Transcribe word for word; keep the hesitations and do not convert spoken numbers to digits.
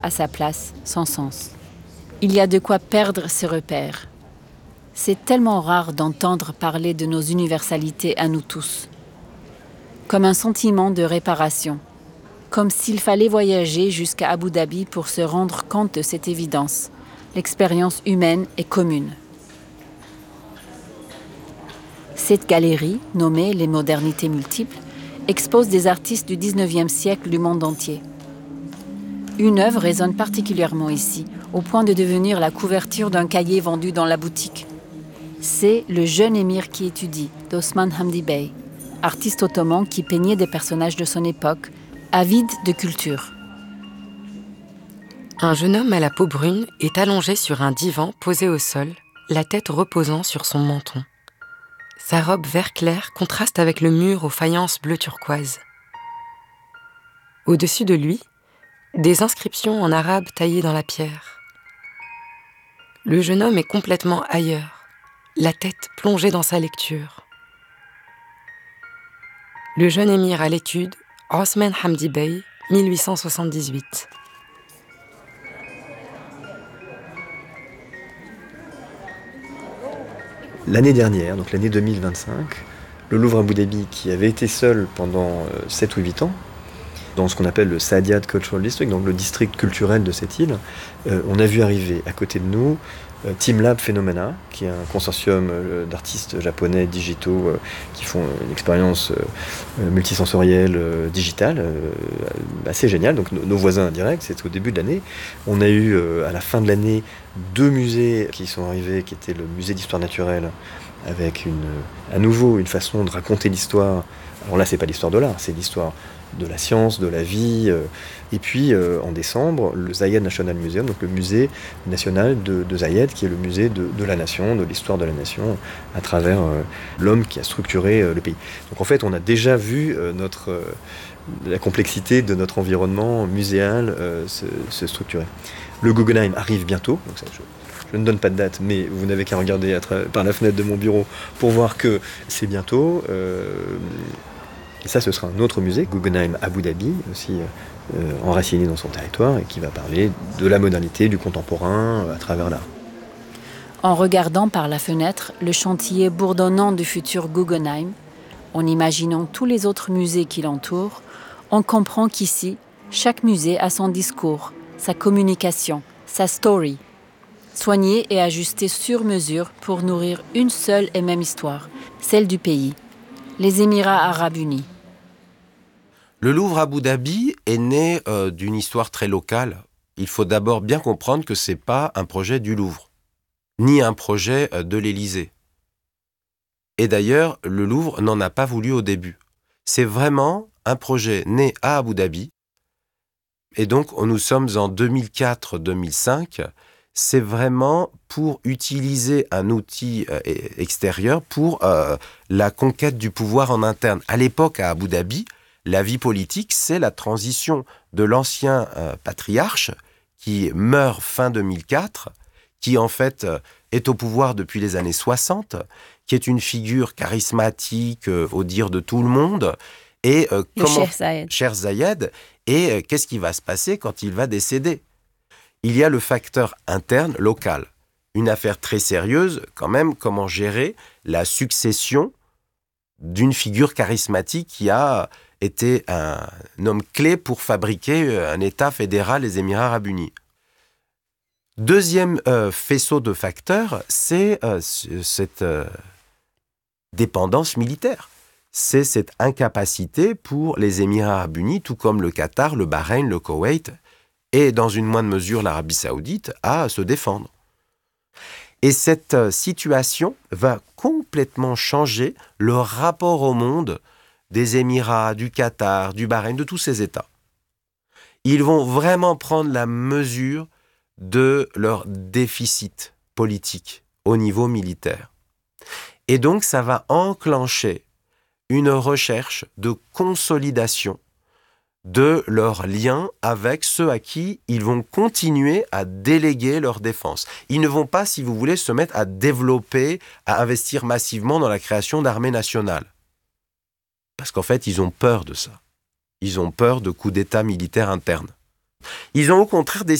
à sa place, sans sens. Il y a de quoi perdre ses repères. C'est tellement rare d'entendre parler de nos universalités à nous tous. Comme un sentiment de réparation. Comme s'il fallait voyager jusqu'à Abu Dhabi pour se rendre compte de cette évidence. L'expérience humaine est commune. Cette galerie, nommée Les Modernités Multiples, expose des artistes du dix-neuvième siècle du monde entier. Une œuvre résonne particulièrement ici, au point de devenir la couverture d'un cahier vendu dans la boutique. C'est Le jeune émir qui étudie, d'Osman Hamdi Bey, artiste ottoman qui peignait des personnages de son époque, avide de culture. Un jeune homme à la peau brune est allongé sur un divan posé au sol, la tête reposant sur son menton. Sa robe vert clair contraste avec le mur aux faïences bleu turquoise. Au-dessus de lui, des inscriptions en arabe taillées dans la pierre. Le jeune homme est complètement ailleurs, la tête plongée dans sa lecture. Le jeune émir à l'étude, Osman Hamdi Bey, mille huit cent soixante-dix-huit. L'année dernière, donc l'année deux mille vingt-cinq, le Louvre Abu Dhabi, qui avait été seul pendant sept ou huit ans, dans ce qu'on appelle le Saadiyat Cultural District, donc le district culturel de cette île, euh, on a vu arriver à côté de nous euh, TeamLab Phenomena, qui est un consortium euh, d'artistes japonais digitaux euh, qui font une expérience euh, multisensorielle euh, digitale euh, assez géniale. Donc nos, nos voisins indirects, c'était au début de l'année. On a eu euh, à la fin de l'année deux musées qui sont arrivés, qui étaient le musée d'histoire naturelle, avec une, à nouveau une façon de raconter l'histoire. Alors là, c'est pas l'histoire de l'art, c'est l'histoire de la science, de la vie. Euh, et puis, euh, en décembre, le Zayed National Museum, donc le musée national de, de Zayed, qui est le musée de, de la nation, de l'histoire de la nation, à travers euh, l'homme qui a structuré euh, le pays. Donc en fait, on a déjà vu euh, notre, euh, la complexité de notre environnement muséal euh, se, se structurer. Le Guggenheim arrive bientôt, donc ça, je, je ne donne pas de date, mais vous n'avez qu'à regarder à tra- par la fenêtre de mon bureau pour voir que c'est bientôt. Euh, Et ça, ce sera un autre musée, Guggenheim Abu Dhabi, aussi euh, enraciné dans son territoire, et qui va parler de la modernité, du contemporain, euh, à travers l'art. En regardant par la fenêtre le chantier bourdonnant du futur Guggenheim, en imaginant tous les autres musées qui l'entourent, on comprend qu'ici, chaque musée a son discours, sa communication, sa story, soignée et ajustée sur mesure pour nourrir une seule et même histoire, celle du pays. Les Émirats arabes unis. Le Louvre Abu Dhabi est né euh, d'une histoire très locale. Il faut d'abord bien comprendre que ce n'est pas un projet du Louvre, ni un projet euh, de l'Élysée. Et d'ailleurs, le Louvre n'en a pas voulu au début. C'est vraiment un projet né à Abu Dhabi. Et donc, nous sommes en deux mille quatre deux mille cinq. C'est vraiment pour utiliser un outil euh, extérieur pour euh, la conquête du pouvoir en interne. À l'époque, à Abu Dhabi, la vie politique, c'est la transition de l'ancien euh, patriarche qui meurt fin deux mille quatre, qui en fait euh, est au pouvoir depuis les années soixante, qui est une figure charismatique euh, au dire de tout le monde. Et, euh, le comment... Cheikh Zayed. Cheikh Zayed. Et euh, qu'est-ce qui va se passer quand il va décéder ? Il y a le facteur interne, local. Une affaire très sérieuse, quand même, comment gérer la succession d'une figure charismatique qui a été un homme clé pour fabriquer un État fédéral, les Émirats arabes unis. Deuxième euh, faisceau de facteurs, c'est euh, cette euh, dépendance militaire. C'est cette incapacité pour les Émirats arabes unis, tout comme le Qatar, le Bahreïn, le Koweït, et dans une moindre mesure l'Arabie saoudite, à se défendre. Et cette situation va complètement changer le rapport au monde des Émirats, du Qatar, du Bahreïn, de tous ces États. Ils vont vraiment prendre la mesure de leur déficit politique au niveau militaire. Et donc ça va enclencher une recherche de consolidation de leurs liens avec ceux à qui ils vont continuer à déléguer leur défense. Ils ne vont pas, si vous voulez, se mettre à développer, à investir massivement dans la création d'armées nationales. Parce qu'en fait, ils ont peur de ça. Ils ont peur de coups d'État militaires internes. Ils ont au contraire décidé